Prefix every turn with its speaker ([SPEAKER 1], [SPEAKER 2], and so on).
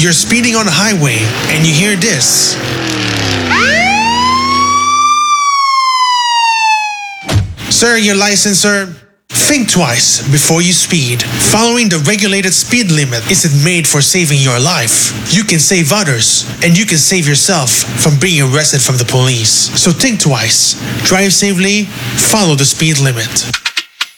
[SPEAKER 1] You're speeding on the highway and you hear this. Sir, your license, sir. Think twice before you speed. Following the regulated speed limit isn't made for saving your life. You can save others, and you can save yourself from being arrested from the police. So think twice, drive safely, follow the speed limit.